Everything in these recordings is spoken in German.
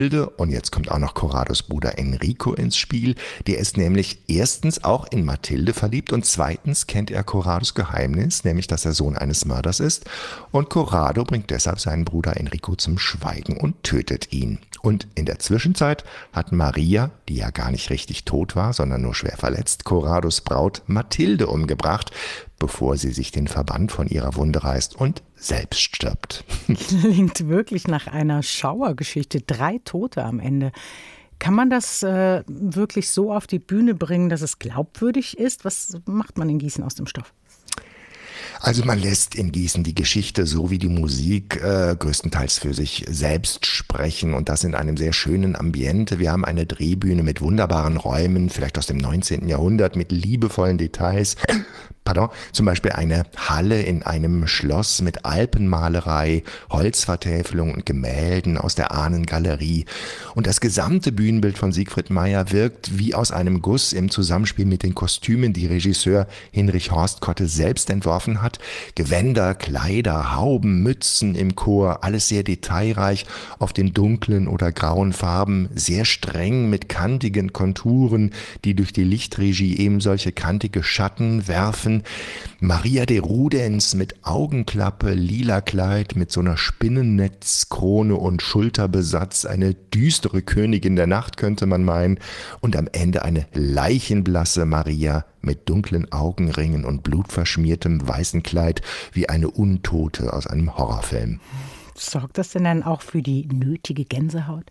Und jetzt kommt auch noch Corrados Bruder Enrico ins Spiel. Der ist nämlich erstens auch in Mathilde verliebt und zweitens kennt er Corrados Geheimnis, nämlich dass er Sohn eines Mörders ist. Und Corrado bringt deshalb seinen Bruder Enrico zum Schweigen und tötet ihn. Und in der Zwischenzeit hat Maria, die ja gar nicht richtig tot war, sondern nur schwer verletzt, Corrados Braut Mathilde umgebracht, bevor sie sich den Verband von ihrer Wunde reißt und selbst stirbt. Klingt wirklich nach einer Schauergeschichte. 3 Tote am Ende. Kann man das wirklich so auf die Bühne bringen, dass es glaubwürdig ist? Was macht man in Gießen aus dem Stoff? Also man lässt in Gießen die Geschichte so wie die Musik größtenteils für sich selbst sprechen und das in einem sehr schönen Ambiente. Wir haben eine Drehbühne mit wunderbaren Räumen, vielleicht aus dem 19. Jahrhundert, mit liebevollen Details. Zum Beispiel eine Halle in einem Schloss mit Alpenmalerei, Holzvertäfelung und Gemälden aus der Ahnengalerie. Und das gesamte Bühnenbild von Siegfried Maier wirkt wie aus einem Guss im Zusammenspiel mit den Kostümen, die Regisseur Hinrich Horst Kotte selbst entworfen hat. Gewänder, Kleider, Hauben, Mützen im Chor, alles sehr detailreich, auf den dunklen oder grauen Farben, sehr streng mit kantigen Konturen, die durch die Lichtregie eben solche kantige Schatten werfen. Maria de Rudens mit Augenklappe, lila Kleid, mit so einer Spinnennetzkrone und Schulterbesatz, eine düstere Königin der Nacht, könnte man meinen. Und am Ende eine leichenblasse Maria mit dunklen Augenringen und blutverschmiertem weißen Kleid, wie eine Untote aus einem Horrorfilm. Sorgt das denn dann auch für die nötige Gänsehaut?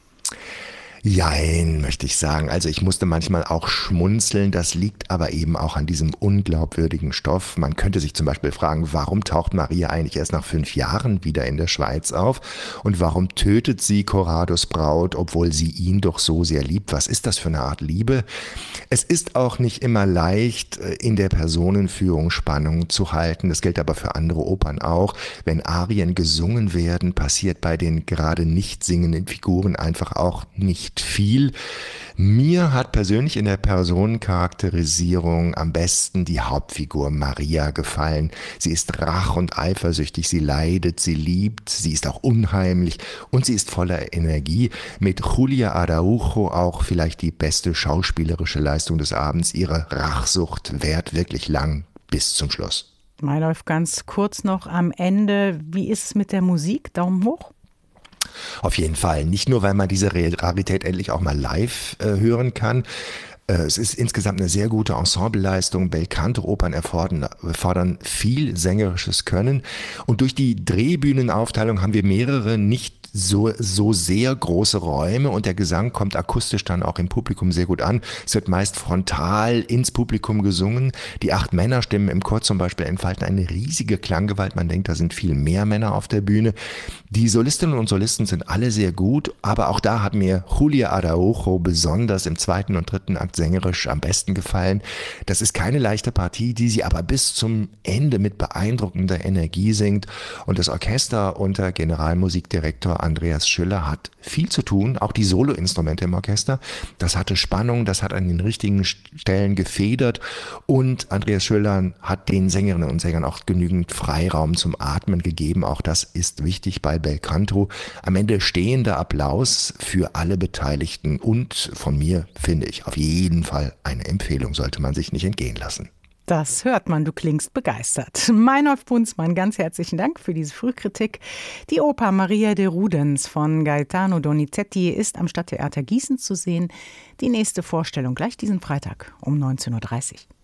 Jein, möchte ich sagen. Also ich musste manchmal auch schmunzeln. Das liegt aber eben auch an diesem unglaubwürdigen Stoff. Man könnte sich zum Beispiel fragen, warum taucht Maria eigentlich erst nach 5 Jahren wieder in der Schweiz auf? Und warum tötet sie Corrados Braut, obwohl sie ihn doch so sehr liebt? Was ist das für eine Art Liebe? Es ist auch nicht immer leicht, in der Personenführung Spannung zu halten. Das gilt aber für andere Opern auch. Wenn Arien gesungen werden, passiert bei den gerade nicht singenden Figuren einfach auch nicht viel. Mir hat persönlich in der Personencharakterisierung am besten die Hauptfigur Maria gefallen. Sie ist rach- und eifersüchtig, sie leidet, sie liebt, sie ist auch unheimlich und sie ist voller Energie. Mit Julia Araujo auch vielleicht die beste schauspielerische Leistung des Abends. Ihre Rachsucht währt wirklich lang bis zum Schluss. Mailauf, ganz kurz noch am Ende. Wie ist es mit der Musik? Daumen hoch? Auf jeden Fall. Nicht nur, weil man diese Rarität endlich auch mal live hören kann. Es ist insgesamt eine sehr gute Ensembleleistung. Belcanto-Opern erfordern viel sängerisches Können. Und durch die Drehbühnenaufteilung haben wir mehrere nicht so sehr große Räume und der Gesang kommt akustisch dann auch im Publikum sehr gut an. Es wird meist frontal ins Publikum gesungen. Die 8 Männerstimmen im Chor zum Beispiel entfalten eine riesige Klanggewalt. Man denkt, da sind viel mehr Männer auf der Bühne. Die Solistinnen und Solisten sind alle sehr gut, aber auch da hat mir Julia Araujo besonders im 2. und 3. Akt sängerisch am besten gefallen. Das ist keine leichte Partie, die sie aber bis zum Ende mit beeindruckender Energie singt. Und das Orchester unter Generalmusikdirektor Andreas Schüller hat viel zu tun, auch die Soloinstrumente im Orchester. Das hatte Spannung, das hat an den richtigen Stellen gefedert und Andreas Schüller hat den Sängerinnen und Sängern auch genügend Freiraum zum Atmen gegeben. Auch das ist wichtig bei Belcanto. Am Ende stehender Applaus für alle Beteiligten und von mir finde ich auf jeden Fall eine Empfehlung, sollte man sich nicht entgehen lassen. Das hört man, du klingst begeistert. Meinolf Bunzmann, ganz herzlichen Dank für diese Frühkritik. Die Oper Maria de Rudens von Gaetano Donizetti ist am Stadttheater Gießen zu sehen. Die nächste Vorstellung gleich diesen Freitag um 19:30 Uhr.